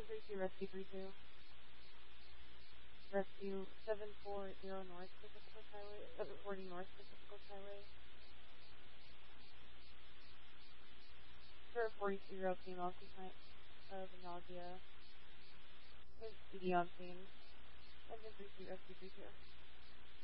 732, Rescue 32. Rescue 740 North Pacific Coast Highway, 740 North Pacific Coast Highway. For a 42-year-old female complaint of nausea. There's PD on scene. 732, Rescue 32.